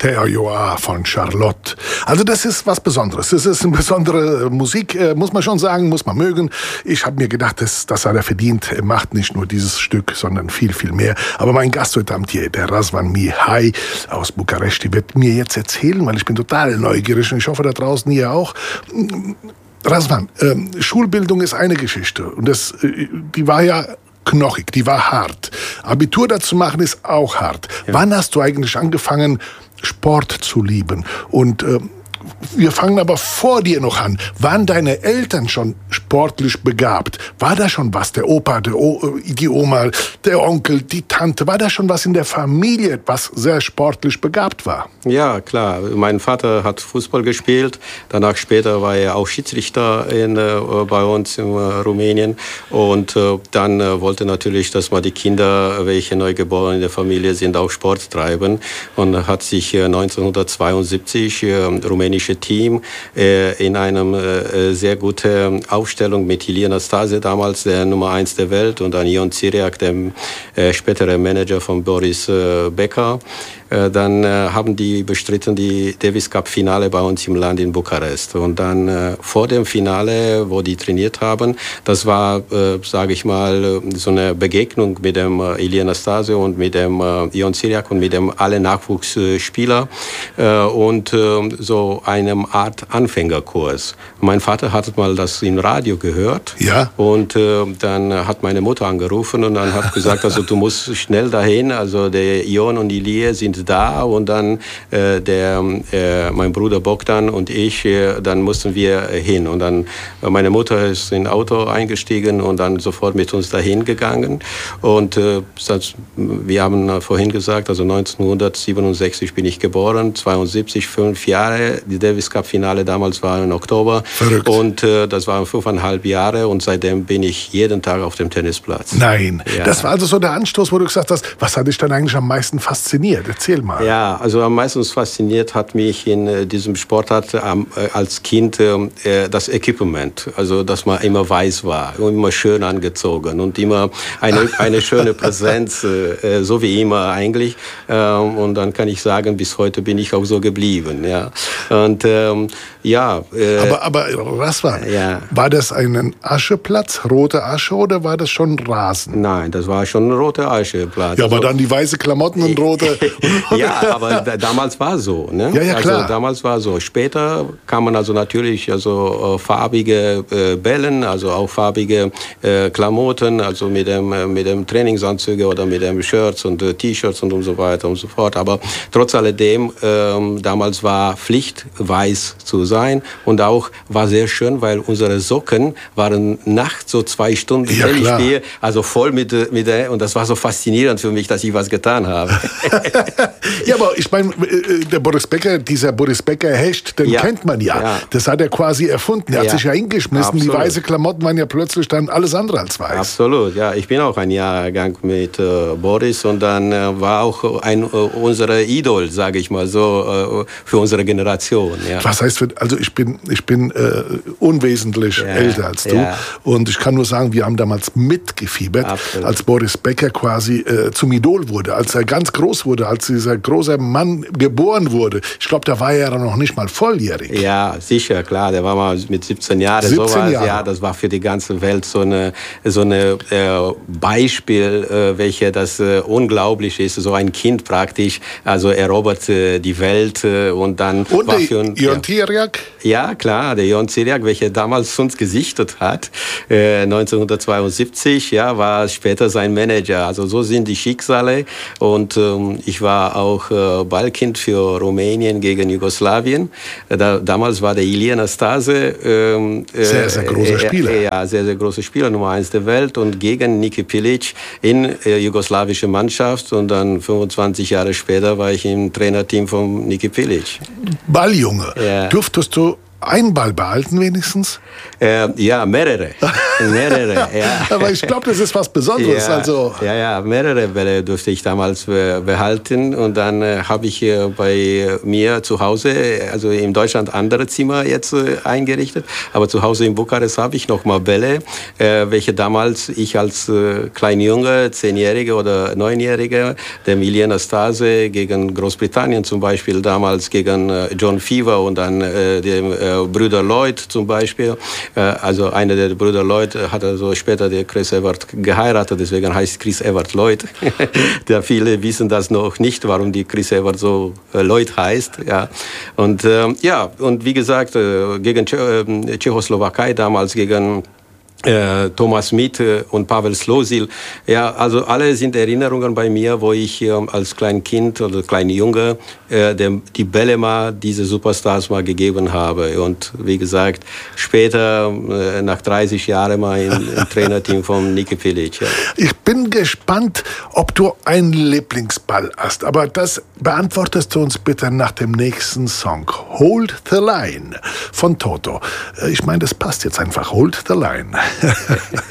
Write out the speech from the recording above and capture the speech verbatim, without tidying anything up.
Teo Joa von Charlotte. Also das ist was Besonderes. Das ist eine besondere Musik, äh, muss man schon sagen, muss man mögen. Ich habe mir gedacht, das, das hat er verdient. Er macht nicht nur dieses Stück, sondern viel, viel mehr. Aber mein Gast heute Abend hier, der Razvan Mihai aus Bukarest, wird mir jetzt erzählen, weil ich bin total neugierig und ich hoffe, da draußen ihr auch. Razvan, äh, Schulbildung ist eine Geschichte und das, äh, die war ja knochig, die war hart. Abitur dazu machen ist auch hart. Ja. Wann hast du eigentlich angefangen, Sport zu lieben? Und äh, wir fangen aber vor dir noch an. Waren deine Eltern schon sportlich begabt? War da schon was? Der Opa, der o- die Oma, der Onkel, die Tante? War da schon was in der Familie, was sehr sportlich begabt war? Ja, klar. Mein Vater hat Fußball gespielt. Danach später war er auch Schiedsrichter in, äh, bei uns in äh, Rumänien. Und äh, dann äh, wollte natürlich, dass man die Kinder, welche neugeboren in der Familie sind, auch Sport treiben. Und hat sich äh, neunzehnhundertzweiundsiebzig äh, rumänische Team äh, in einem äh, sehr guten Aufstellung mit Ilie Năstase, damals der Nummer eins der Welt, und dann Ion Țiriac, dem äh, spätere Manager von Boris äh, Becker. Dann äh, haben die bestritten die Davis Cup Finale bei uns im Land in Bukarest. Und dann äh, vor dem Finale, wo die trainiert haben, das war, äh, sage ich mal, so eine Begegnung mit dem äh, Ilie Năstase und mit dem äh, Ion Țiriac und mit dem alle Nachwuchsspieler äh, und äh, so einem Art Anfängerkurs. Mein Vater hat mal das im Radio gehört. Ja. Und äh, dann hat meine Mutter angerufen und dann hat gesagt, also du musst schnell dahin, also der Ion und Ilie sind da, und dann äh, der, äh, mein Bruder Bogdan und ich, äh, dann mussten wir hin. Und dann äh, meine Mutter ist in ein Auto eingestiegen und dann sofort mit uns dahin gegangen. Und äh, das, wir haben vorhin gesagt, also neunzehnhundertsiebenundsechzig bin ich geboren, zweiundsiebzig, fünf Jahre. Die Davis Cup Finale damals war im Oktober. Verrückt. Und äh, das waren fünfeinhalb Jahre, und seitdem bin ich jeden Tag auf dem Tennisplatz. Nein, ja. Das war also so der Anstoß, wo du gesagt hast, was hat dich dann eigentlich am meisten fasziniert? Erzähl mal. Ja, also am meisten fasziniert hat mich in äh, diesem Sportart äh, als Kind äh, das Equipment. Also, dass man immer weiß war und immer schön angezogen und immer eine, eine schöne Präsenz, äh, so wie immer eigentlich. Ähm, und dann kann ich sagen, bis heute bin ich auch so geblieben. Ja. Und ähm, ja. Äh, aber, aber was war? Ja. War das ein Ascheplatz, rote Asche, oder war das schon Rasen? Nein, das war schon ein roter Ascheplatz. Ja, aber also, dann die weiße Klamotten und rote. Ja, aber da, damals war so, ne? Ja, ja, klar. Also damals war so. Später kamen also natürlich also äh, farbige äh, Bällen, also auch farbige äh, Klamotten, also mit dem äh, mit dem Trainingsanzüge oder mit dem Shirts und äh, T-Shirts und, und so weiter und so fort. Aber trotz alledem, äh, damals war Pflicht, weiß zu sein, und auch war sehr schön, weil unsere Socken waren nachts so zwei Stunden ja, Tennisspiel, also voll mit mit der, und das war so faszinierend für mich, dass ich was getan habe. Ja, aber ich meine, der Boris Becker, dieser Boris Becker Hecht, den ja. kennt man ja. ja. Das hat er quasi erfunden. Er hat ja. sich ja hingeschmissen. Absolut. Die weiße Klamotten waren ja plötzlich dann alles andere als weiß. Absolut, ja. Ich bin auch ein Jahrgang mit äh, Boris, und dann äh, war auch ein äh, unserer Idol, sage ich mal so, äh, für unsere Generation. Ja. Was heißt, für, also ich bin, ich bin äh, unwesentlich ja. älter als du, ja. und ich kann nur sagen, wir haben damals mitgefiebert, Absolut. als Boris Becker quasi äh, zum Idol wurde, als er ganz groß wurde, als dieser große Mann geboren wurde. Ich glaube, da war er ja noch nicht mal volljährig. Ja, sicher, klar. Der war mal mit siebzehn Jahren. siebzehn sowas. Jahre. Ja, das war für die ganze Welt so eine, so eine äh, Beispiel, äh, welche das äh, unglaublich ist. So ein Kind praktisch, also erobert äh, die Welt äh, und dann und war der für ein, Ion Țiriac? Ja, klar, der Ion Țiriac, welcher damals uns gesichtet hat, äh, neunzehnhundertzweiundsiebzig, ja, war später sein Manager. Also so sind die Schicksale, und ähm, ich war auch äh, Ballkind für Rumänien gegen Jugoslawien. Da, damals war der Ilie Năstase ähm, sehr, sehr großer Spieler. Äh, ja, sehr, sehr großer Spieler, Nummer eins der Welt, und gegen Niki Pilic in äh, jugoslawische Mannschaft, und dann fünfundzwanzig Jahre später war ich im Trainerteam von Niki Pilic. Balljunge. Ja. Durftest du einen Ball behalten wenigstens? Äh, ja, mehrere. mehrere, ja. Aber ich glaube, das ist was Besonderes. Ja, also. ja, ja, mehrere Bälle durfte ich damals behalten. Und dann äh, habe ich äh, bei mir zu Hause, also in Deutschland andere Zimmer jetzt äh, eingerichtet. Aber zu Hause in Bukarest habe ich noch mal Bälle, äh, welche damals ich als äh, kleiner Junge, Zehnjähriger oder Neunjähriger, der Milena Stase gegen Großbritannien zum Beispiel, damals gegen äh, John Fever und dann äh, dem äh, Brüder Lloyd zum Beispiel. Äh, also einer der Brüder Lloyd hat also später der Chris Evert geheiratet, deswegen heißt Chris Evert Lloyd. Der viele wissen das noch nicht, warum die Chris Evert so äh, Lloyd heißt. Ja. Und äh, ja, und wie gesagt, äh, gegen Tsch- äh, Tschechoslowakei damals, gegen Äh, Thomas Mieth und Pavel Slosil. Ja, also alle sind Erinnerungen bei mir, wo ich äh, als kleines Kind oder kleiner Junge äh, dem, die Bälle mal, diese Superstars mal gegeben habe. Und wie gesagt, später, äh, nach dreißig Jahren mal im, im Trainerteam von Niki Pilic. Ja. Ich bin gespannt, ob du einen Lieblingsball hast. Aber das beantwortest du uns bitte nach dem nächsten Song. Hold the Line von Toto. Ich meine, das passt jetzt einfach. Hold the Line.